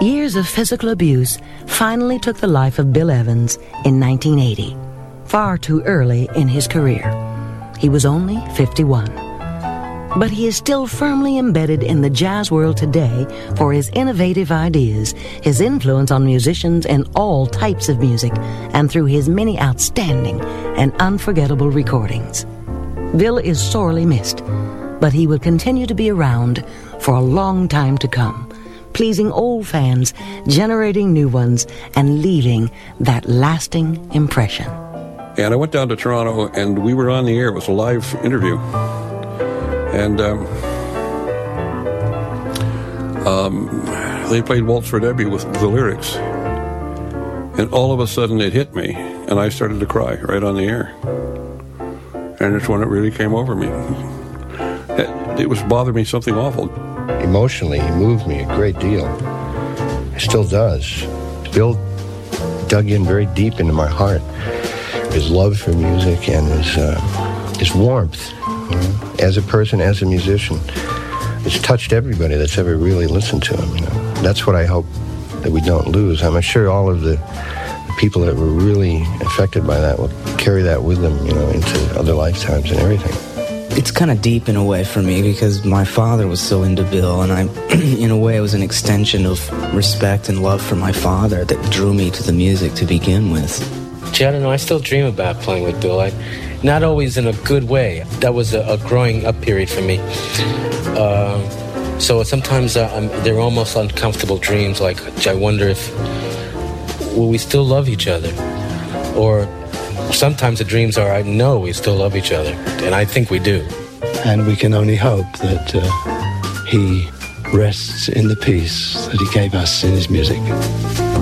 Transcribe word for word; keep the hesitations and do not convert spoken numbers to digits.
Years of physical abuse finally took the life of Bill Evans in nineteen eighty, far too early in his career. He was only fifty-one. But he is still firmly embedded in the jazz world today for his innovative ideas, his influence on musicians in all types of music, and through his many outstanding and unforgettable recordings. Bill is sorely missed, but he will continue to be around for a long time to come, pleasing old fans, generating new ones, and leaving that lasting impression. And I went down to Toronto, and we were on the air. It was a live interview. And um, um, they played Waltz for Debbie with the lyrics. And all of a sudden it hit me, and I started to cry right on the air. And it's when it really came over me. It, it was bothering me something awful. Emotionally, he moved me a great deal. It still does. Bill dug in very deep into my heart. His love for music and his, uh, his warmth. You know, as a person, as a musician, it's touched everybody that's ever really listened to him. You know, that's what I hope that we don't lose. I'm sure all of the, the people that were really affected by that will carry that with them, you know, into other lifetimes and everything. It's kind of deep in a way for me because my father was so into Bill, and I, in a way, it was an extension of respect and love for my father that drew me to the music to begin with. Gee, I don't know. I still dream about playing with Bill. I. Not always in a good way. That was a, a growing up period for me. Uh, so sometimes uh, I'm, they're almost uncomfortable dreams, like I wonder if, will we still love each other? Or sometimes the dreams are, I know we still love each other, and I think we do. And we can only hope that uh, he rests in the peace that he gave us in his music.